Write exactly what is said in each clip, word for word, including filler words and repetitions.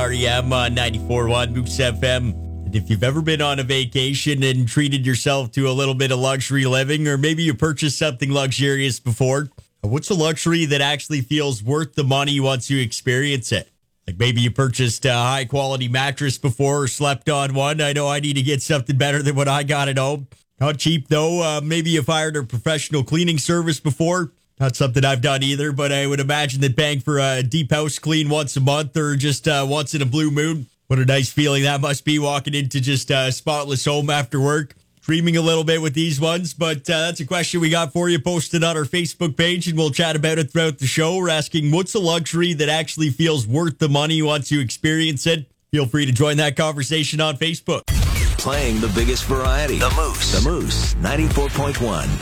R E M on ninety-four point one Moose F M. And if you've ever been on a vacation and treated yourself to a little bit of luxury living, or maybe you purchased something luxurious before, what's a luxury that actually feels worth the money once you experience it? Like maybe you purchased a high-quality mattress before or slept on one. I know I need to get something better than what I got at home. Not cheap, though. Uh, maybe you've hired a professional cleaning service before. Not something I've done either, but I would imagine that paying for a deep house clean once a month or just uh, once in a blue moon, what a nice feeling that must be, walking into just a spotless home after work. Dreaming a little bit with these ones, but uh, that's a question we got for you posted on our Facebook page, and we'll chat about it throughout the show. We're asking, what's a luxury that actually feels worth the money once you experience it? Feel free to join that conversation on Facebook. Playing the biggest variety. The Moose. The Moose, ninety-four point one.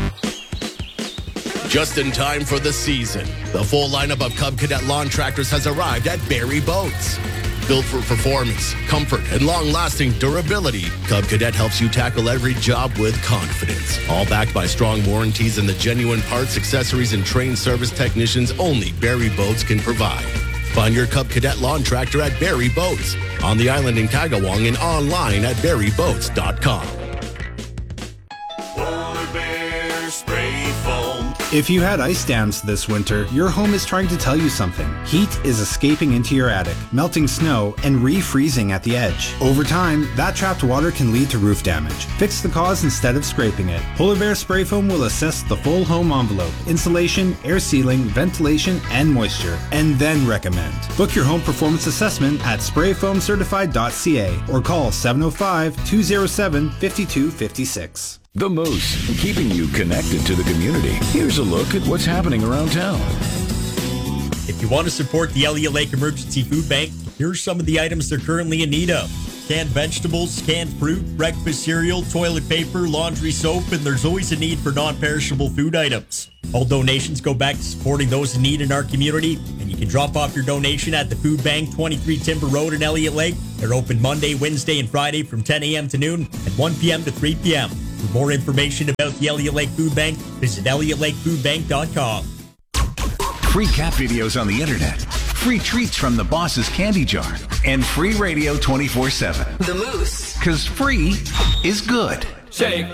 Just in time for the season, the full lineup of Cub Cadet lawn tractors has arrived at Barrie Boats. Built for performance, comfort, and long-lasting durability, Cub Cadet helps you tackle every job with confidence. All backed by strong warranties and the genuine parts, accessories, and trained service technicians only Barrie Boats can provide. Find your Cub Cadet lawn tractor at Barrie Boats, on the island in Kagawang and online at barrie boats dot com. Polar Bear Spray Foam. If you had ice dams this winter, your home is trying to tell you something. Heat is escaping into your attic, melting snow, and refreezing at the edge. Over time, that trapped water can lead to roof damage. Fix the cause instead of scraping it. Polar Bear Spray Foam will assess the full home envelope, insulation, air sealing, ventilation, and moisture, and then recommend. Book your home performance assessment at spray foam certified dot c a or call seven oh five, two oh seven, five two five six. The Moose, keeping you connected to the community. Here's a look at what's happening around town. If you want to support the Elliott Lake Emergency Food Bank, here are some of the items they're currently in need of. Canned vegetables, canned fruit, breakfast cereal, toilet paper, laundry soap, and there's always a need for non-perishable food items. All donations go back to supporting those in need in our community, and you can drop off your donation at the Food Bank, twenty-three Timber Road in Elliott Lake. They're open Monday, Wednesday, and Friday from ten a.m. to noon and one p.m. to three p.m. For more information about the Elliott Lake Food Bank, visit elliott lake food bank dot com. Free cat videos on the internet, free treats from the boss's candy jar, and free radio twenty-four seven. The Moose. Because free is good. Shake.